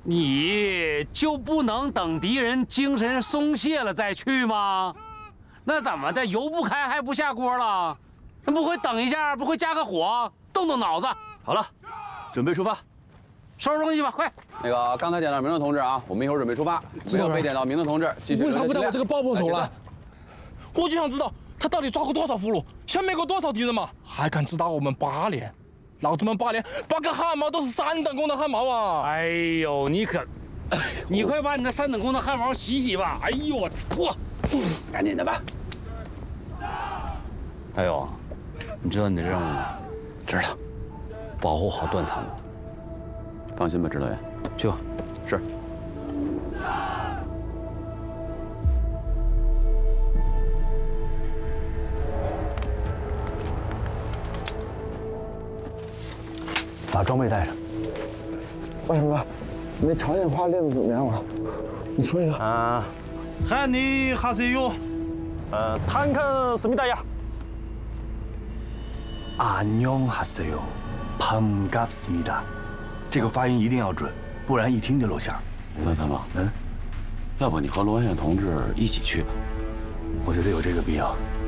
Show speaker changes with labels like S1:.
S1: 你就不能等敌人精神松懈了再去吗？那怎么的，油不开还不下锅了？那不会等一下，不会加个火，动动脑子？
S2: 好了，准备出发，
S1: 收拾东西吧，快！
S3: 那个刚才点到名的同志啊，我们一会儿准备出发。没有被点到名的同志，继续。
S4: 为啥不带我这个爆破手了？我就想知道他到底抓过多少俘虏，消灭过多少敌人嘛？还敢只打我们8连？老子们8连8个汗毛都是3等功的汗毛啊！
S1: 哎呦，你快把你那3等功的汗毛洗洗吧！哎呦我嚯，
S3: 赶紧的吧。
S1: 哎呦，你知道你的任务吗？
S3: 知道，
S1: 保护好段参谋。
S3: 放心吧，指导员。
S1: 去吧。
S3: 是。
S2: 把装备带上。
S5: 万成哥，你那朝鲜话练得怎么样了？你说一个。
S2: 한니 하세요. 탄칸습니다야. 안녕하세요. 반갑습니다. 这个发音一定要准，不然一听就露馅。
S3: 段参谋，要不你和罗远同志一起去吧？
S2: 我觉得有这个必要。